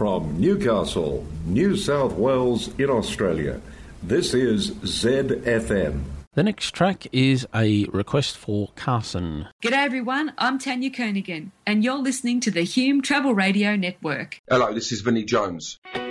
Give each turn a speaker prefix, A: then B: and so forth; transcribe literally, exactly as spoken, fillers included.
A: from Newcastle, New South Wales in Australia. This is Z F M.
B: The next track is a request for Carson.
C: G'day everyone, I'm Tanya Kernigan and you're listening to the Hume Travel Radio Network.
D: Hello, this is Vinnie Jones.